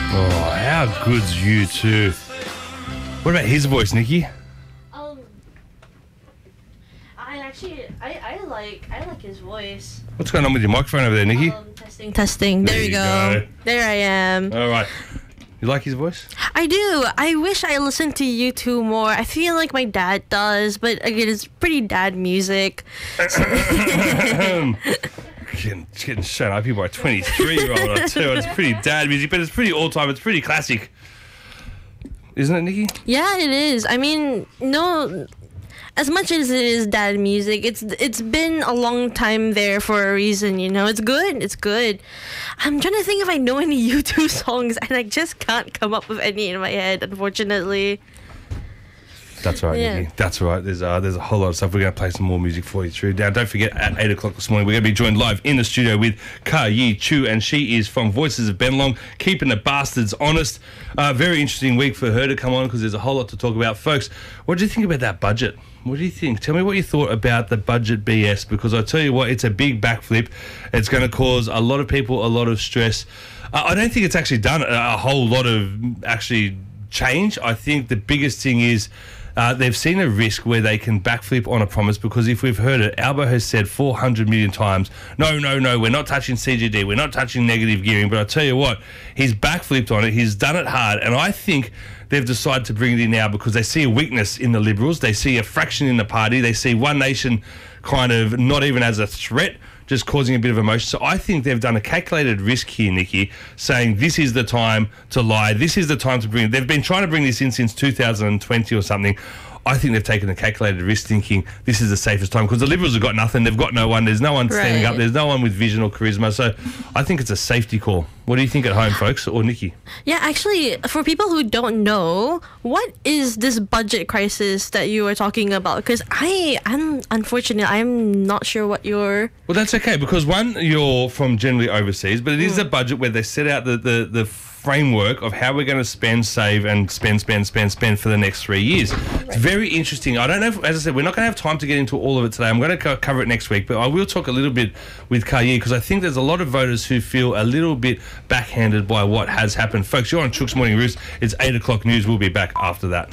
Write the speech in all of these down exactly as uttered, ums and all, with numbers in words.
Oh, how good's you two? What about his voice, Nikki? Um, I actually, I, I like, I like his voice. What's going on with your microphone over there, Nikki? Um, testing, testing. There, There you you go. go. There I am. All right. You like his voice? I do. I wish I listened to you two more. I feel like my dad does, but again, it's pretty dad music. getting, getting shown up here by a twenty-three-year-old or two. It's pretty dad music, but it's pretty all-time. It's pretty classic. Isn't it, Nikki? Yeah, it is. I mean, no, as much as it is dad music, it's it's been a long time there for a reason, you know? It's good. It's good. I'm trying to think if I know any U two songs, and I just can't come up with any in my head, unfortunately. That's right, Yeah. Nikki. That's right. There's uh, there's a whole lot of stuff. We're going to play some more music for you through. Now, don't forget, at eight o'clock this morning, we're going to be joined live in the studio with Ka Yi Chu, and she is from Voices of Bennelong, keeping the bastards honest. Uh, very interesting week for her to come on because there's a whole lot to talk about. Folks, what do you think about that budget? What do you think? Tell me what you thought about the budget B S, because I tell you what, it's a big backflip. It's going to cause a lot of people a lot of stress. Uh, I don't think it's actually done a, a whole lot of actually change. I think the biggest thing is Uh, they've seen a risk where they can backflip on a promise, because if we've heard it, Albo has said four hundred million times, no, no, no, we're not touching C G D, we're not touching negative gearing. But I tell you what, he's backflipped on it, he's done it hard, and I think they've decided to bring it in now because they see a weakness in the Liberals, they see a fraction in the party, they see One Nation kind of not even as a threat, just causing a bit of emotion. So I think they've done a calculated risk here, Nikki, saying this is the time to lie. This is the time to bring it. They've been trying to bring this in since two thousand twenty or something. I think they've taken a calculated risk thinking this is the safest time, because the Liberals have got nothing. They've got no one. There's no one standing Right. up. There's no one with vision or charisma. So I think it's a safety call. What do you think at home, folks? Or Nikki? Yeah, actually, for people who don't know, what is this budget crisis that you were talking about? Because I, I'm unfortunate, I'm not sure what you're... Well, that's okay, because one, you're from generally overseas, but it is a budget where they set out the, the, the framework of how we're going to spend, save, and spend, spend, spend, spend for the next three years. Right. It's very interesting. I don't know if, as I said, we're not going to have time to get into all of it today. I'm going to co- cover it next week, but I will talk a little bit with Ka Yi, because I think there's a lot of voters who feel a little bit backhanded by what has happened. Folks, you're on Chook's Morning Roost. It's eight o'clock news. We'll be back after that.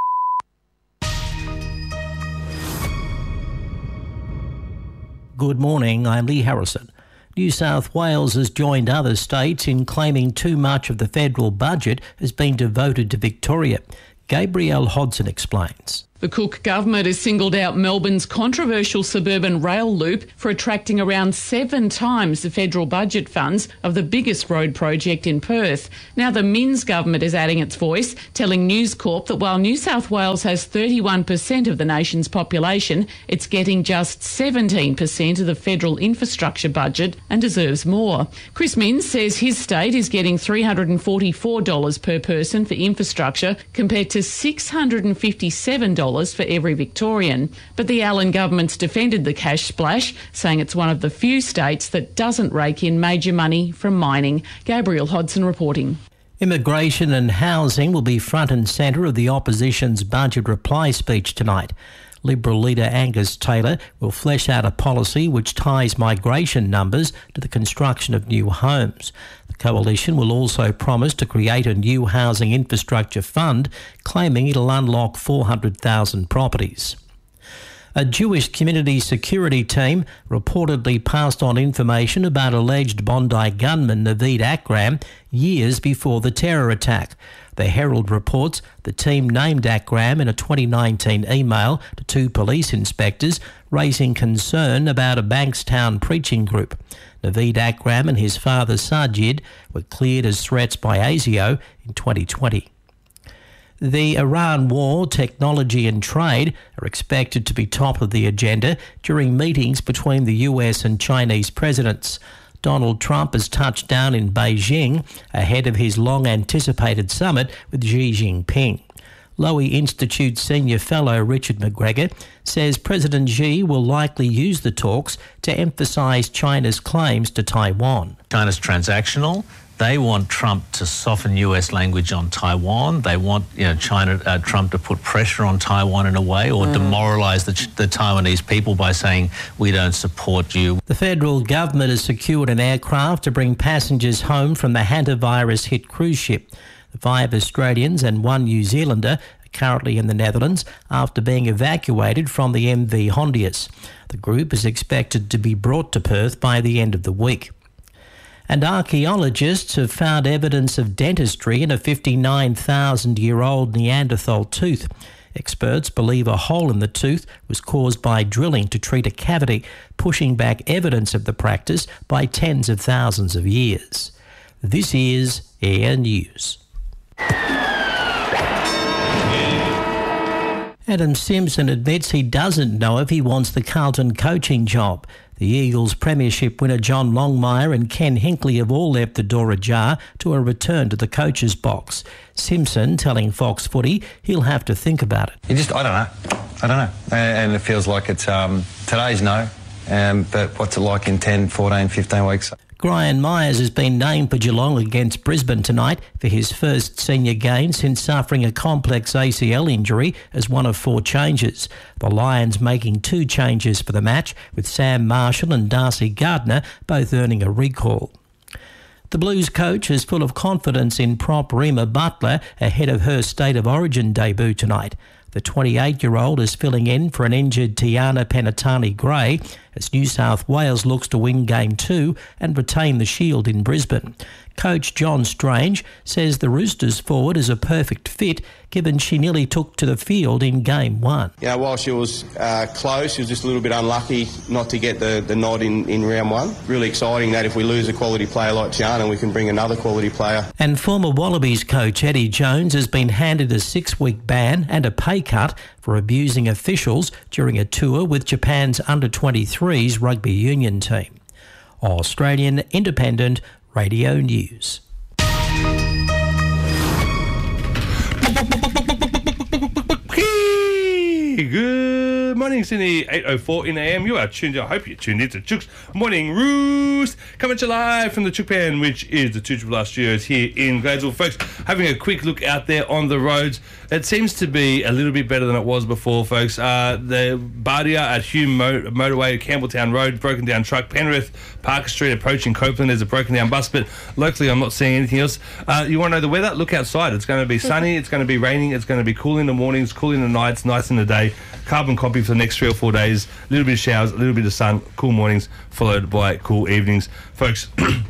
Good morning, I'm Lee Harrison. New South Wales has joined other states in claiming too much of the federal budget has been devoted to Victoria. Gabrielle Hodson explains. The Cook government has singled out Melbourne's controversial suburban rail loop for attracting around seven times the federal budget funds of the biggest road project in Perth. Now the Minns government is adding its voice, telling News Corp that while New South Wales has thirty-one percent of the nation's population, it's getting just seventeen percent of the federal infrastructure budget and deserves more. Chris Minns says his state is getting three hundred forty-four dollars per person for infrastructure compared to six hundred fifty-seven dollars for every Victorian. But the Allen government's defended the cash splash, saying it's one of the few states that doesn't rake in major money from mining. Gabrielle Hodson reporting. Immigration and housing will be front and centre of the opposition's budget reply speech tonight. Liberal leader Angus Taylor will flesh out a policy which ties migration numbers to the construction of new homes. The coalition will also promise to create a new housing infrastructure fund, claiming it'll unlock four hundred thousand properties. A Jewish community security team reportedly passed on information about alleged Bondi gunman Naveed Akram years before the terror attack. The Herald reports the team named Akram in a twenty nineteen email to two police inspectors, raising concern about a Bankstown preaching group. Naveed Akram and his father Sajid were cleared as threats by ASIO in twenty twenty. The Iran war, technology and trade are expected to be top of the agenda during meetings between the U S and Chinese presidents. Donald Trump has touched down in Beijing ahead of his long-anticipated summit with Xi Jinping. Lowy Institute senior fellow Richard McGregor says President Xi will likely use the talks to emphasise China's claims to Taiwan. China's transactional. They want Trump to soften U S language on Taiwan. They want, you know, China, uh, Trump to put pressure on Taiwan in a way, or mm. demoralise the, the Taiwanese people by saying, we don't support you. The federal government has secured an aircraft to bring passengers home from the hantavirus-hit cruise ship. Five Australians and one New Zealander are currently in the Netherlands after being evacuated from the M V Hondius. The group is expected to be brought to Perth by the end of the week. And archaeologists have found evidence of dentistry in a fifty-nine thousand year old Neanderthal tooth. Experts believe a hole in the tooth was caused by drilling to treat a cavity, pushing back evidence of the practice by tens of thousands of years. This is Air News. Adam Simpson admits he doesn't know if he wants the Carlton coaching job. The Eagles premiership winner John Longmire and Ken Hinkley have all left the door ajar to a return to the coach's box. Simpson telling Fox Footy he'll have to think about it. You just, I don't know. I don't know. And it feels like it's, um, today's no, um, but what's it like in ten, fourteen, fifteen weeks? Brian Myers has been named for Geelong against Brisbane tonight for his first senior game since suffering a complex A C L injury as one of four changes. The Lions making two changes for the match, with Sam Marshall and Darcy Gardner both earning a recall. The Blues coach is full of confidence in prop Rima Butler ahead of her State of Origin debut tonight. The twenty-eight-year-old is filling in for an injured Tiana Penatani-Gray as New South Wales looks to win Game two and retain the Shield in Brisbane. Coach John Strange says the Roosters forward is a perfect fit given she nearly took to the field in Game one. Yeah, while she was uh, close, she was just a little bit unlucky not to get the, the nod in, in round one. Really exciting that if we lose a quality player like Tiana, we can bring another quality player. And former Wallabies coach Eddie Jones has been handed a six-week ban and a pay cut for abusing officials during a tour with Japan's under twenty-threes rugby union team. Australian Independent Radio News. Good morning, Sydney. eight oh four in A M. You are tuned in. I hope you're tuned in to Chook's Morning Roost. Coming to you live from the Chook Pen, which is the two Triple R Studios here in Gladesville. Folks, having a quick look out there on the roads. It seems to be a little bit better than it was before, folks. Uh, the Bardia at Hume Mo- Motorway, Campbelltown Road, broken down truck. Penrith, Parker Street approaching Copeland, there's a broken down bus, but locally I'm not seeing anything else. Uh, you want to know the weather? Look outside. It's going to be sunny, it's going to be raining, it's going to be cool in the mornings, cool in the nights, nice in the day. Carbon copy for the next three or four days. A little bit of showers, a little bit of sun, cool mornings, followed by cool evenings. Folks,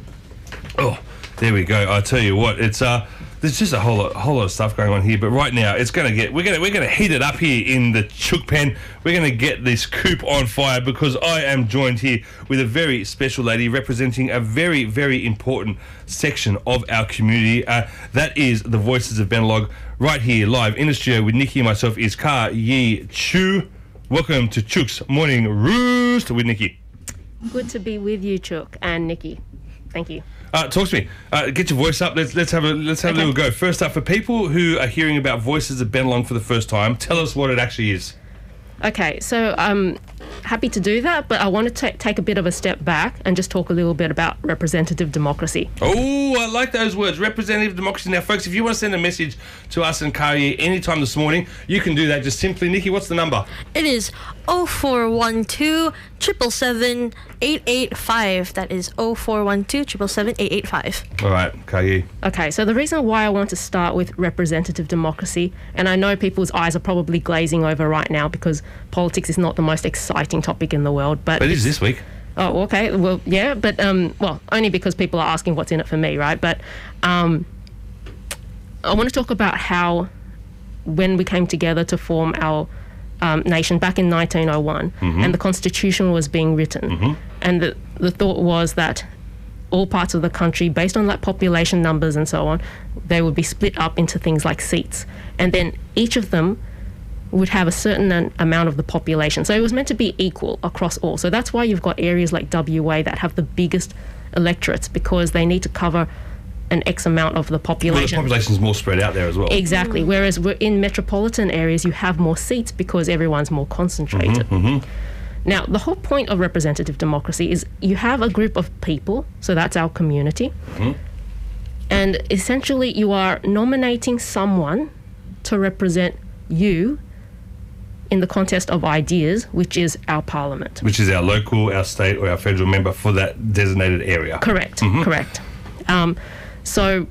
oh, there we go. I tell you what, it's uh, there's just a whole lot, whole lot of stuff going on here. But right now, it's going to get we're going to we're going to heat it up here in the Chook Pen. We're going to get this coop on fire because I am joined here with a very special lady representing a very very important section of our community. Uh, that is the Voices of Bennelong. Right here, live in the studio with Nikki and myself is Ka Yi Chu. Welcome to Chook's Morning Roost with Nikki. Good to be with you, Chook and Nikki. Thank you. Uh, talk to me. Uh, get your voice up. Let's let's have a let's have okay. a little go. First up, for people who are hearing about Voices of Bennelong for the first time, tell us what it actually is. Okay, so I'm happy to do that, but I want to t- take a bit of a step back and just talk a little bit about representative democracy. Oh, I like those words, representative democracy. Now, folks, if you want to send a message to us and Kari anytime this morning, you can do that just simply. Nikki, what's the number? It is oh four one two, seven seven seven, eight eight five. That is oh four one two, seven seven seven, eight eight five. All right, Kari. Okay, so the reason why I want to start with representative democracy, and I know people's eyes are probably glazing over right now because politics is not the most exciting topic in the world, but, but it is this week. Oh, okay. Well, yeah, but um, well, only because people are asking what's in it for me, right? But um, I want to talk about how when we came together to form our um, nation back in nineteen oh one, mm-hmm. and the Constitution was being written, mm-hmm. and the the thought was that all parts of the country, based on like population numbers and so on, they would be split up into things like seats, and then each of them would have a certain an amount of the population. So it was meant to be equal across all. So that's why you've got areas like W A that have the biggest electorates, because they need to cover an X amount of the population. Well, the population's more spread out there as well. Exactly. Mm. Whereas we're in metropolitan areas, you have more seats because everyone's more concentrated. Mm-hmm, mm-hmm. Now, the whole point of representative democracy is you have a group of people, so that's our community, mm-hmm. And essentially, you are nominating someone to represent you in the contest of ideas, which is our parliament. Which is our local, our state, or our federal member for that designated area. Correct, Mhm. correct. Um, so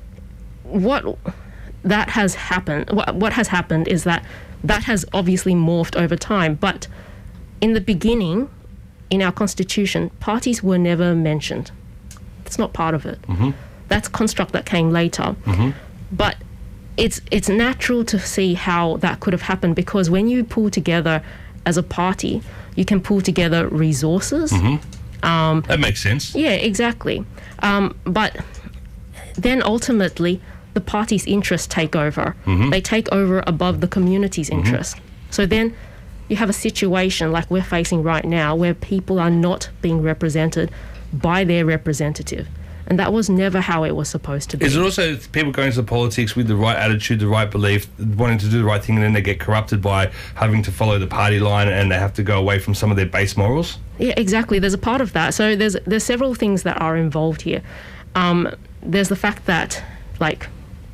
what that has happened, what, what has happened is that that has obviously morphed over time. But in the beginning, in our constitution, parties were never mentioned. It's not part of it. Mm-hmm. That's a construct that came later. Mm-hmm. But it's it's natural to see how that could have happened, because when you pull together as a party, you can pull together resources. Mm-hmm. Um, that makes sense. Yeah, exactly. Um, but then ultimately, the party's interests take over. Mhm. They take over above the community's Mhm. interest. So then you have a situation like we're facing right now where people are not being represented by their representative. And that was never how it was supposed to be. Is it also people going into politics with the right attitude, the right belief, wanting to do the right thing, and then they get corrupted by having to follow the party line and they have to go away from some of their base morals? Yeah, exactly. There's a part of that. So there's there's several things that are involved here. Um, there's the fact that, like,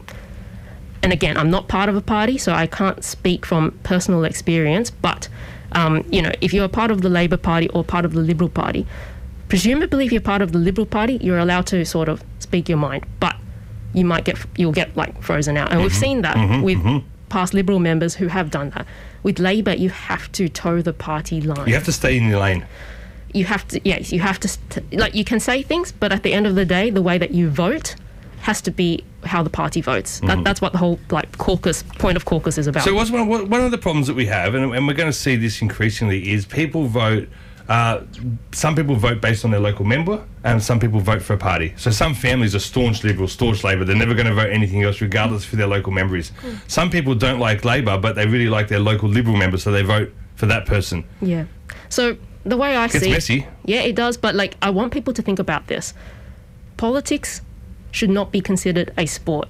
and again, I'm not part of a party, so I can't speak from personal experience, but, um, you know, if you're a part of the Labor Party or part of the Liberal Party, presumably if you're part of the Liberal Party, you're allowed to sort of speak your mind, but you might get, you'll get, like, frozen out. And we've seen that Mhm, with mhm. past Liberal members who have done that. With Labor, you have to toe the party line. You have to stay in your lane. You have to, yes, you have to, st- like, you can say things, but at the end of the day, the way that you vote has to be how the party votes. That, Mhm. that's what the whole, like, caucus, point of caucus is about. So what's one, one of the problems that we have, and, and we're going to see this increasingly, is people vote, uh, some people vote based on their local member, and some people vote for a party. So some families are staunch Liberal, staunch Labor. They're never going to vote anything else, regardless of who their local member is. Some people don't like Labor, but they really like their local Liberal member, so they vote for that person. Yeah. So the way I Gets see messy. yeah, it does. But, like, I want people to think about this. Politics should not be considered a sport.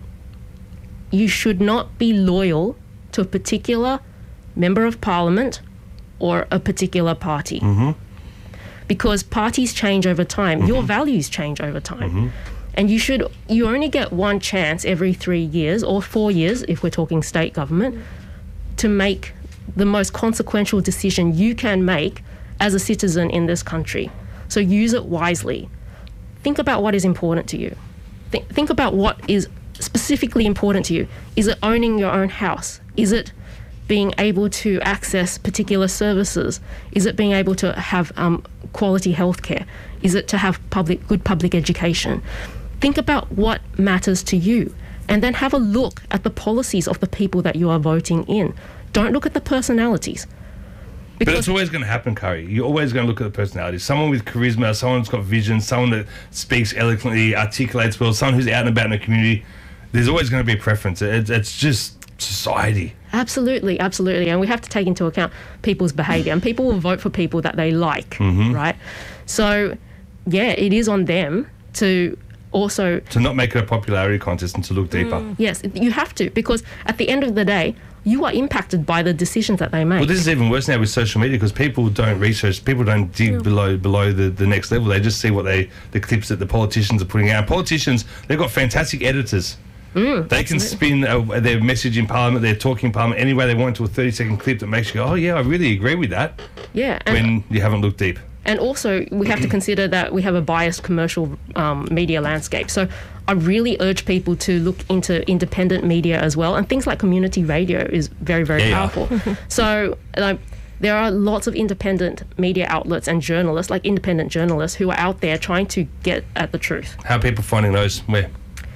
You should not be loyal to a particular member of parliament or a particular party. Mm-hmm. Because parties change over time. Your values change over time. Mm-hmm. And you should, you only get one chance every three years or four years, if we're talking state government, to make the most consequential decision you can make as a citizen in this country. So use it wisely. Think about what is important to you. Think, think about what is specifically important to you. Is it owning your own house? Is it being able to access particular services? Is it being able to have um, quality healthcare? Is it to have public good public education? Think about what matters to you, and then have a look at the policies of the people that you are voting in. Don't look at the personalities. But it's always going to happen, Curry. You're always going to look at the personality. Someone with charisma, someone who's got vision, someone that speaks eloquently, articulates well, someone who's out and about in the community. There's always going to be a preference. It, it's just society. Absolutely, absolutely. And we have to take into account people's behaviour. And people will vote for people that they like, Mhm. right? So, yeah, it is on them to also... To not make it a popularity contest and to look deeper. Yes, you have to, because at the end of the day, you are impacted by the decisions that they make. Well, this is even worse now with social media, because people don't research, people don't dig below below the, the next level. They just see what they the clips that the politicians are putting out. Politicians, they've got fantastic editors. Mm, they can spin uh, their message in Parliament, their talking in Parliament, any way they want to a thirty second clip that makes you go, oh yeah, I really agree with that, Yeah, and, when you haven't looked deep. and also we have to consider that we have a biased commercial um, media landscape. So I really urge people to look into independent media as well, and things like community radio is very, very Yeah, yeah. powerful. So like, there are lots of independent media outlets and journalists, like independent journalists, who are out there trying to get at the truth. How are people finding those? Where?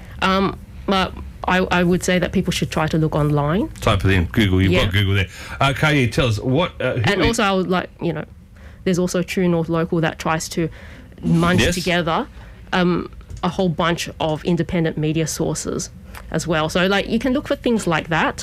Um, but I, I would say that people should try to look online. Type it in Google. You've Yeah. got Google there. Uh, Kayi, tell us what. Uh, who And are- also, I would like, you know, there's also True North Local that tries to munch Yes. together um, a whole bunch of independent media sources as well. So, like, you can look for things like that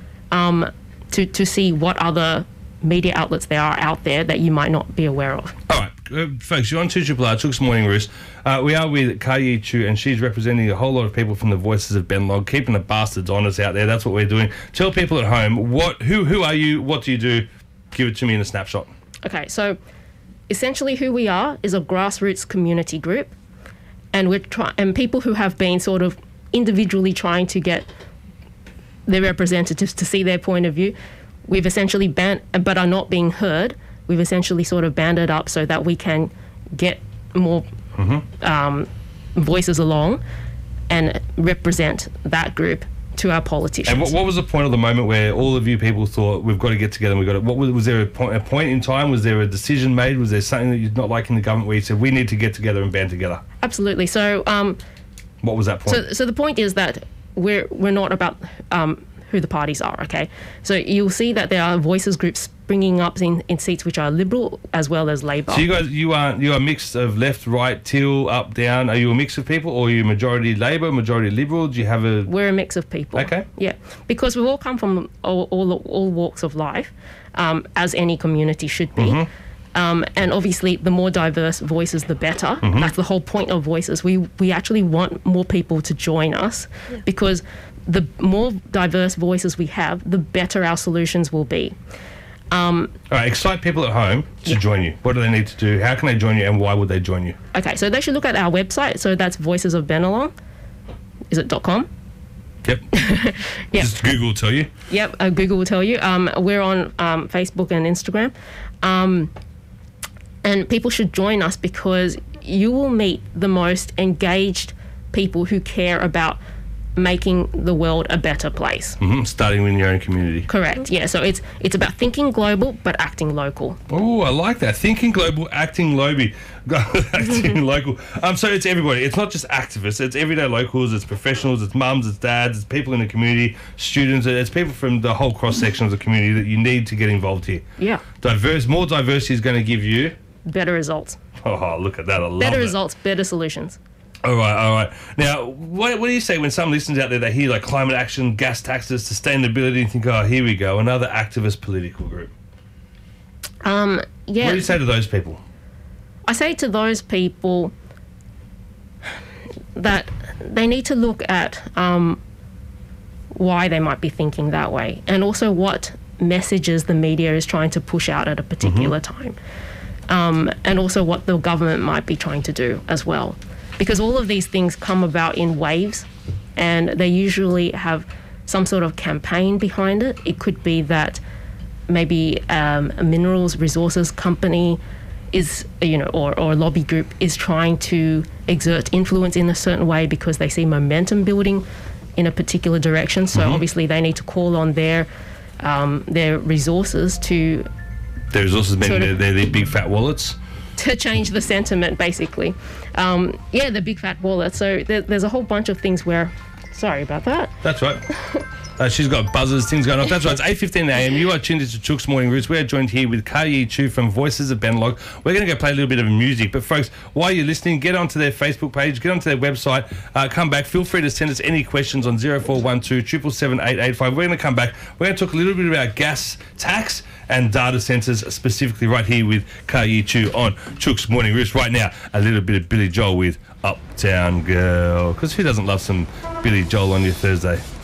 um, to, to see what other media outlets there are out there that you might not be aware of. All right, uh, folks, you're on two Triple R, Chook's Morning Roost. Uh, we are with Kayi Chu, and she's representing a whole lot of people from the Voices of Benlong, keeping the bastards honest out there. That's what we're doing. Tell people at home, what, who, who are you? What do you do? Give it to me in a snapshot. Okay, so essentially who we are is a grassroots community group, and we're try- and people who have been sort of individually trying to get their representatives to see their point of view. We've essentially band, but are not being heard. We've essentially sort of banded up so that we can get more mm-hmm. um, voices along and represent that group to our politicians. And what, what was the point of the moment where all of you people thought we've got to get together and we've got to, what was, was there a point, a point in time, was there a decision made, was there something that you're not liking the government where you said we need to get together and band together? Absolutely. So um, what was that point? So, so the point is that we're we're not about um, who the parties are, okay? So you'll see that there are voices groups springing up in, in seats which are Liberal as well as Labor. So you guys, you are you are a mix of left, right, teal, up, down. Are you a mix of people, or are you majority Labor, majority Liberal? Do you have a... We're a mix of people. Okay. Yeah, because we've all come from all all, all walks of life, um, as any community should be. Mm-hmm. Um, and obviously, the more diverse voices, the better. Mm-hmm. That's the whole point of voices. We we actually want more people to join us, yeah. because the more diverse voices we have, the better our solutions will be. Um, All right, excite people at home to yeah. join you. What do they need to do? How can they join you, and why would they join you? Okay, so they should look at our website. So that's Voices of Bennelong. Is it .com? Yep. yep. Just Google will tell you. Yep, uh, Google will tell you. Um, we're on um, Facebook and Instagram. Um, and people should join us because you will meet the most engaged people who care about making the world a better place. Mm-hmm. Starting in your own community. Correct, yeah. So it's it's about thinking global but acting local. Oh, I like that. Thinking global, acting local. acting local. Um, so it's everybody. It's not just activists. It's everyday locals. It's professionals. It's mums. It's dads. It's people in the community. Students. It's people from the whole cross section of the community that you need to get involved here. Yeah. Diverse. More diversity is going to give you better results. Oh, look at that. I love better it. results, better solutions. All right, all right. Now, what, what do you say when some listeners out there, they hear like climate action, gas taxes, sustainability, and think, oh, here we go, another activist political group? Um, yeah. What do you say to those people? I say to those people that they need to look at um, why they might be thinking that way, and also what messages the media is trying to push out at a particular mm-hmm. time, um, and also what the government might be trying to do as well. Because all of these things come about in waves, and they usually have some sort of campaign behind it. It could be that maybe um, a minerals resources company is, you know, or, or a lobby group is trying to exert influence in a certain way because they see momentum building in a particular direction. So mm-hmm. obviously they need to call on their um, their resources to... Their resources meaning they're, they're the big fat wallets? To change the sentiment, basically. Um, yeah, the big fat wallet. So there, there's a whole bunch of things where... Sorry about that. That's right. Uh, she's got buzzers, things going off. That's right. It's eight fifteen a m. You are tuned into Chook's Morning Roots. We are joined here with Ka Yi Chu from Voices of Bennelong. We're going to go play a little bit of music. But, folks, while you're listening, get onto their Facebook page, get onto their website, uh, come back. Feel free to send us any questions on zero four one two, seven seven seven, eight eight five. We're going to come back. We're going to talk a little bit about gas tax and data centres, specifically right here with Ka Yi Chu on Chook's Morning Roots. Right now, a little bit of Billy Joel with Uptown Girl. Because who doesn't love some Billy Joel on your Thursday?